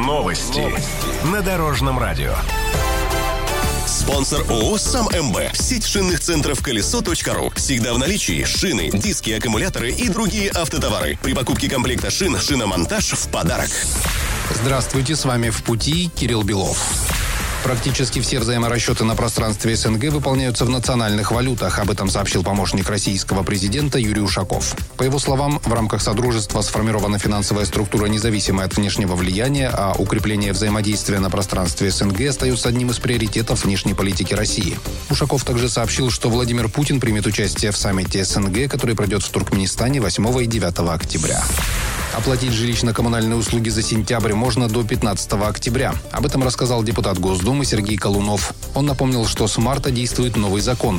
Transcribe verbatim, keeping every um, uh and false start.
Новости на Дорожном радио. Спонсор ООО «Сам МБ». Сеть шинных центров колесо точка ру. Всегда в наличии шины, диски, аккумуляторы и другие автотовары. При покупке комплекта шин шиномонтаж в подарок. Здравствуйте, с вами «В пути» Кирилл Белов. Практически все взаиморасчеты на пространстве СНГ выполняются в национальных валютах. Об этом сообщил помощник российского президента Юрий Ушаков. По его словам, в рамках Содружества сформирована финансовая структура, независимая от внешнего влияния, а укрепление взаимодействия на пространстве СНГ остается одним из приоритетов внешней политики России. Ушаков также сообщил, что Владимир Путин примет участие в саммите СНГ, который пройдет в Туркменистане восьмого и девятого октября. Оплатить жилищно-коммунальные услуги за сентябрь можно до пятнадцатого октября. Об этом рассказал депутат Госдумы Сергей Колунов. Он напомнил, что с марта действует новый закон.